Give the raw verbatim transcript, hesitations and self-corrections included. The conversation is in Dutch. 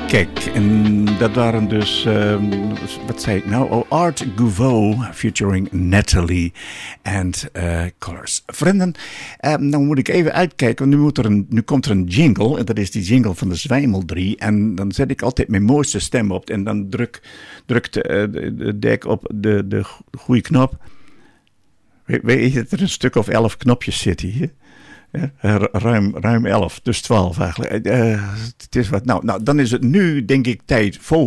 Kijk, en dat waren dus, uh, wat zei ik nou? Oh, Art Gouveau featuring Natalie and uh, Colors. Vrienden, uh, nou moet ik even uitkijken, want nu, moet er een, nu komt er een jingle. En dat is die jingle van de Zwijmel drie. En dan zet ik altijd mijn mooiste stem op. En dan druk, drukt uh, de, de dek op de, de goede knop. Weet, weet je dat er een stuk of elf knopjes zitten hier? Ja, ruim, ruim elf, dus twaalf eigenlijk. Uh, het is wat. Nou, nou, dan is het nu, denk ik, tijd voor